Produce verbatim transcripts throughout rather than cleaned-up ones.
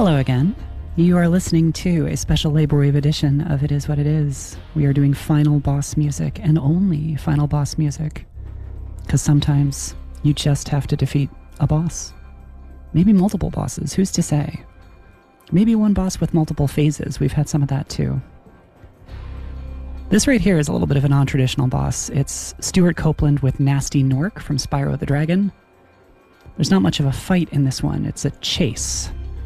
Hello again. You are listening to a special Labor Wave edition of It Is What It Is. We are doing final boss music and only final boss music. Because sometimes you just have to defeat a boss. Maybe multiple bosses, who's to say? Maybe one boss with multiple phases. We've had some of that too. This right here is a little bit of a non-traditional boss. It's Stewart Copeland with Nasty Nork from Spyro the Dragon. There's not much of a fight in this one. It's a chase.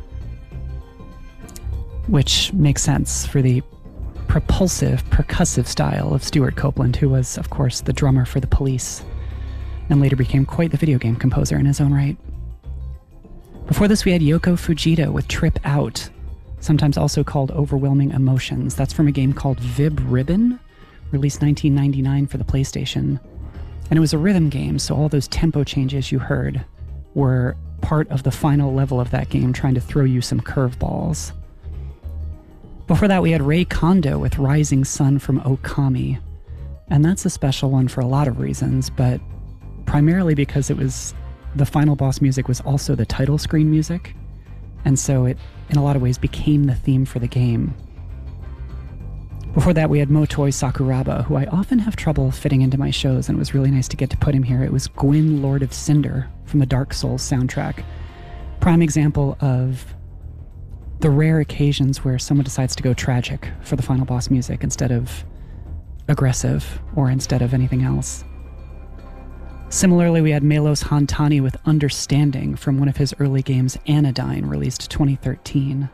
Which makes sense for the propulsive, percussive style of Stewart Copeland, who was, of course, the drummer for The Police, and later became quite the video game composer in his own right. Before this, we had Yoko Fujita with Trip Out, sometimes also called Overwhelming Emotions. That's from a game called Vib Ribbon, released nineteen ninety-nine for the PlayStation. And it was a rhythm game, so all those tempo changes you heard were part of the final level of that game, trying to throw you some curveballs. Before that, we had Ray Kondo with Rising Sun from Okami. And that's a special one for a lot of reasons, but primarily because it was the final boss music was also the title screen music. And so it, in a lot of ways, became the theme for the game. Before that, we had Motoi Sakuraba, who I often have trouble fitting into my shows, and it was really nice to get to put him here. It was Gwyn, Lord of Cinder from the Dark Souls soundtrack. Prime example of the rare occasions where someone decides to go tragic for the final boss music instead of aggressive or instead of anything else. Similarly, we had Melos Hantani with Understanding from one of his early games, Anodyne, released twenty thirteen.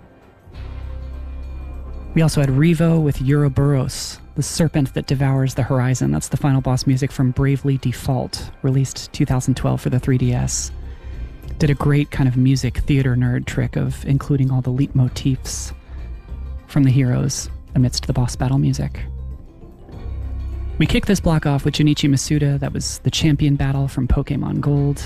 We also had Revo with Ouroboros, the serpent that devours the horizon. That's the final boss music from Bravely Default, released two thousand twelve for the three D S. Did a great kind of music theater nerd trick of including all the leitmotifs from the heroes amidst the boss battle music. We kicked this block off with Junichi Masuda. That was the champion battle from Pokemon Gold.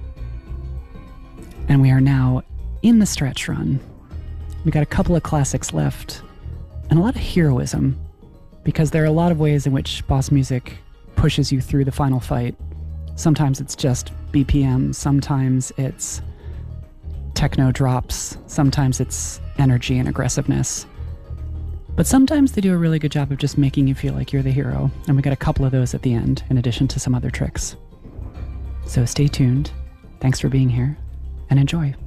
And we are now in the stretch run. We got a couple of classics left and a lot of heroism, because there are a lot of ways in which boss music pushes you through the final fight. Sometimes it's just B P M, sometimes it's techno drops, sometimes it's energy and aggressiveness. But sometimes they do a really good job of just making you feel like you're the hero, and we got a couple of those at the end, in addition to some other tricks. So stay tuned, thanks for being here, and enjoy.